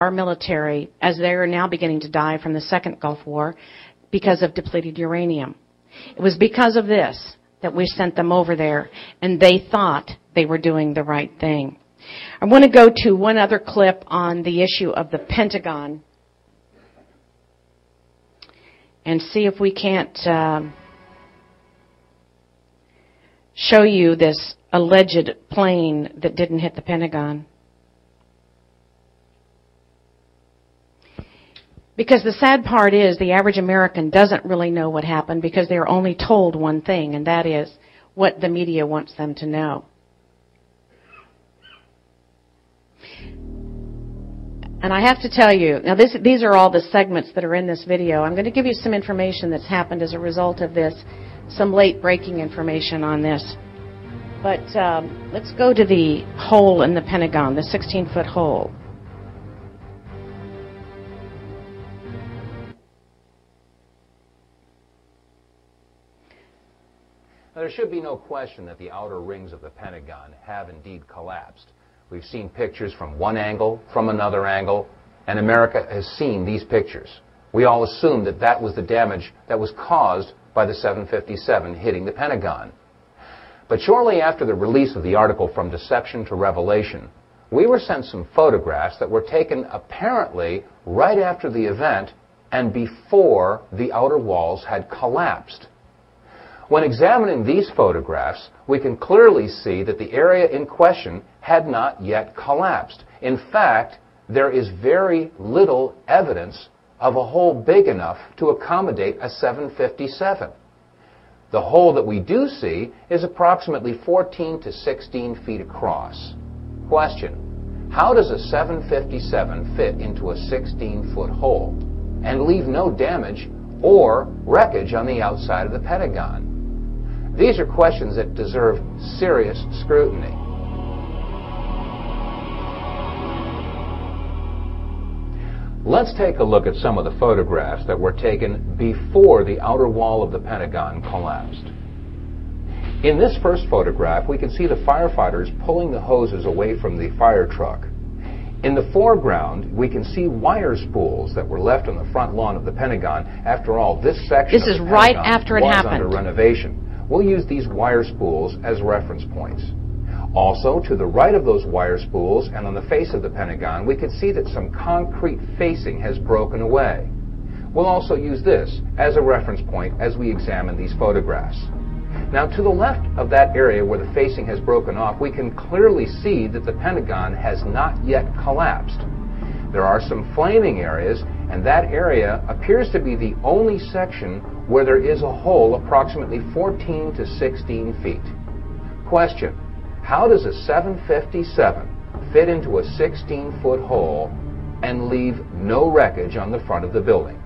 our military as they are now beginning to die from the second Gulf War because of depleted uranium. It was because of this that we sent them over there, and they thought they were doing the right thing. I want to go to one other clip on the issue of the Pentagon and see if we can't show you this alleged plane that didn't hit the Pentagon. Because the sad part is the average American doesn't really know what happened because they're only told one thing, and that is what the media wants them to know. And I have to tell you, now these are all the segments that are in this video. I'm going to give you some information that's happened as a result of this, some late breaking information on this. But let's go to the hole in the Pentagon, the 16-foot hole. Now, there should be no question that the outer rings of the Pentagon have indeed collapsed. We've seen pictures from one angle, from another angle, and America has seen these pictures. We all assumed that that was the damage that was caused by the 757 hitting the Pentagon. But shortly after the release of the article From Deception to Revelation, we were sent some photographs that were taken apparently right after the event and before the outer walls had collapsed. When examining these photographs, we can clearly see that the area in question had not yet collapsed. In fact, there is very little evidence of a hole big enough to accommodate a 757. The hole that we do see is approximately 14 to 16 feet across. Question: how does a 757 fit into a 16-foot hole and leave no damage or wreckage on the outside of the Pentagon? These are questions that deserve serious scrutiny. Let's take a look at some of the photographs that were taken before the outer wall of the Pentagon collapsed. In this first photograph, we can see the firefighters pulling the hoses away from the fire truck. In the foreground, we can see wire spools that were left on the front lawn of the Pentagon. After all, this section of the Pentagon right after it was happened. Under renovation. We'll use these wire spools as reference points. Also, to the right of those wire spools and on the face of the Pentagon, we can see that some concrete facing has broken away. We'll also use this as a reference point as we examine these photographs. Now, to the left of that area where the facing has broken off, we can clearly see that the Pentagon has not yet collapsed. There are some flaming areas, and that area appears to be the only section where there is a hole approximately 14 to 16 feet. Question: how does a 757 fit into a 16-foot hole and leave no wreckage on the front of the building?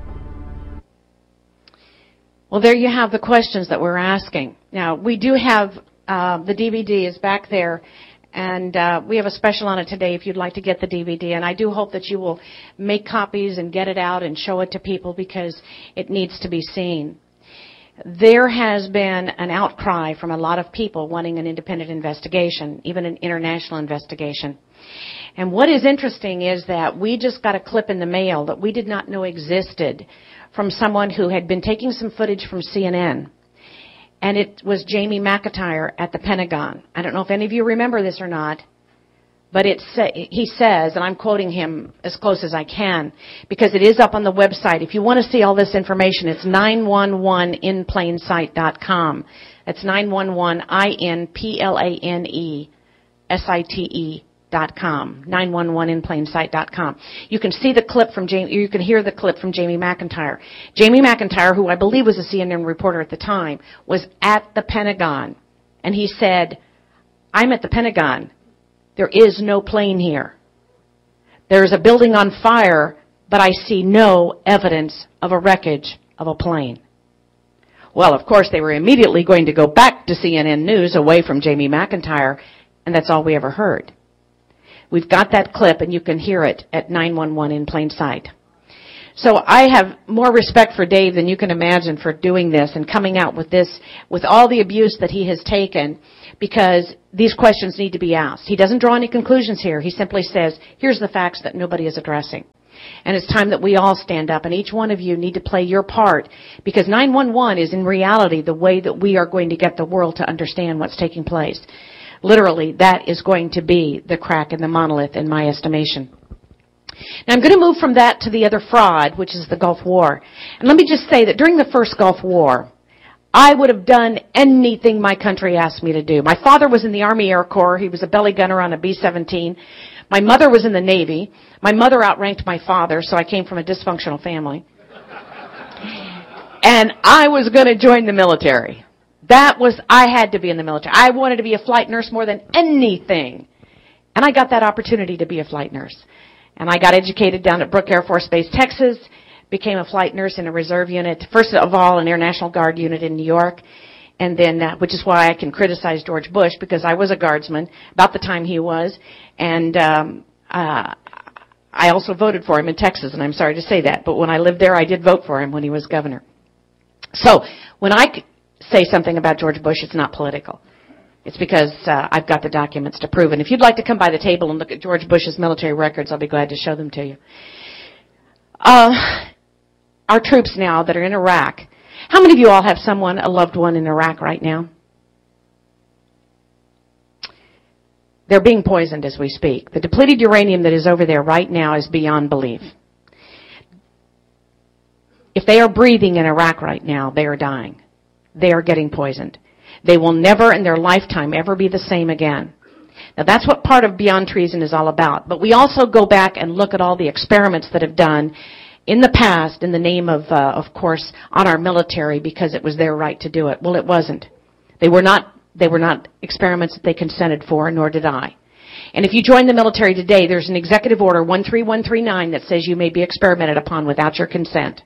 Well, there you have the questions that we're asking. Now, we do have the DVD is back there, and we have a special on it today if you'd like to get the DVD. And I do hope that you will make copies and get it out and show it to people because it needs to be seen. There has been an outcry from a lot of people wanting an independent investigation, even an international investigation. And what is interesting is that we just got a clip in the mail that we did not know existed from someone who had been taking some footage from CNN. And it was Jamie McIntyre at the Pentagon. I don't know if any of you remember this or not, but he says, and I'm quoting him as close as I can, because it is up on the website. If you want to see all this information, it's 911inplainsight.com. That's 911inplanesite.com. 911inplainsight.com. You can see the clip from you can hear the clip from Jamie McIntyre. Jamie McIntyre, who I believe was a CNN reporter at the time, was at the Pentagon, and he said, "I'm at the Pentagon. There is no plane here. There is a building on fire, but I see no evidence of a wreckage of a plane." Well, of course, they were immediately going to go back to CNN News away from Jamie McIntyre, and that's all we ever heard. We've got that clip, and you can hear it at 911 in plain sight. So I have more respect for Dave than you can imagine for doing this and coming out with this, with all the abuse that he has taken, because these questions need to be asked. He doesn't draw any conclusions here. He simply says, here's the facts that nobody is addressing. And it's time that we all stand up, and each one of you need to play your part, because 911 is in reality the way that we are going to get the world to understand what's taking place. Literally, that is going to be the crack in the monolith, in my estimation. Now, I'm going to move from that to the other fraud, which is the Gulf War. And let me just say that during the first Gulf War, I would have done anything my country asked me to do. My father was in the Army Air Corps. He was a belly gunner on a B-17. My mother was in the Navy. My mother outranked my father, so I came from a dysfunctional family. And I was going to join the military. I had to be in the military. I wanted to be a flight nurse more than anything. And I got that opportunity to be a flight nurse. And I got educated down at Brooke Air Force Base, Texas, became a flight nurse in a reserve unit, first of all an Air National Guard unit in New York, and then, which is why I can criticize George Bush, because I was a guardsman about the time he was, and I also voted for him in Texas, and I'm sorry to say that, but when I lived there, I did vote for him when he was governor. So when I say something about George Bush, it's not political. It's because I've got the documents to prove it. And if you'd like to come by the table and look at George Bush's military records, I'll be glad to show them to you. Our troops now that are in Iraq. How many of you all have someone, a loved one in Iraq right now? They're being poisoned as we speak. The depleted uranium that is over there right now is beyond belief. If they are breathing in Iraq right now, they are dying. They are getting poisoned. They will never in their lifetime ever be the same again. Now that's what part of Beyond Treason is all about. But we also go back and look at all the experiments that have done in the past in the name of course, on our military because it was their right to do it. Well, it wasn't. They were not experiments that they consented for, nor did I. And if you join the military today, there's an executive order 13139 that says you may be experimented upon without your consent.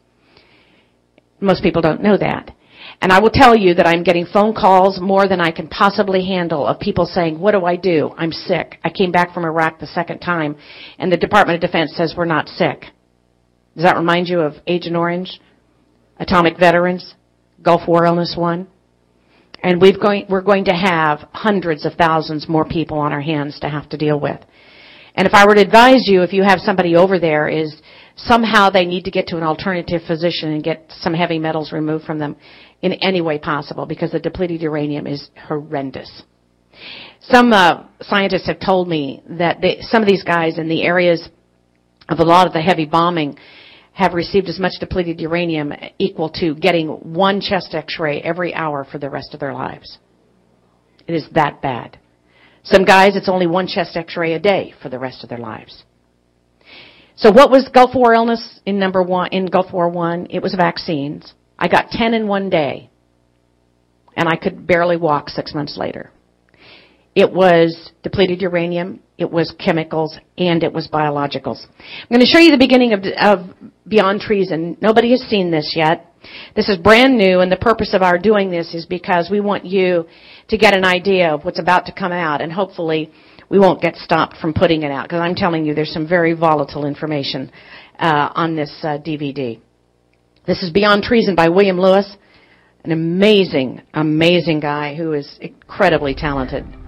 Most people don't know that. And I will tell you that I'm getting phone calls more than I can possibly handle of people saying, what do I do? I'm sick. I came back from Iraq the second time, and the Department of Defense says we're not sick. Does that remind you of Agent Orange, Atomic Veterans, Gulf War Illness 1? And we're going to have hundreds of thousands more people on our hands to have to deal with. And if I were to advise you, if you have somebody over there, is somehow they need to get to an alternative physician and get some heavy metals removed from them in any way possible, because the depleted uranium is horrendous. Some scientists have told me that some of these guys in the areas of a lot of the heavy bombing have received as much depleted uranium equal to getting one chest x-ray every hour for the rest of their lives. It is that bad. Some guys, it's only one chest x-ray a day for the rest of their lives. So what was Gulf War illness in Gulf War I? It was vaccines. I got 10 in one day, and I could barely walk 6 months later. It was depleted uranium, it was chemicals, and it was biologicals. I'm going to show you the beginning of Beyond Treason. Nobody has seen this yet. This is brand new, and the purpose of our doing this is because we want you to get an idea of what's about to come out, and hopefully we won't get stopped from putting it out, because I'm telling you there's some very volatile information on this DVD. This is Beyond Treason by William Lewis, an amazing, amazing guy who is incredibly talented.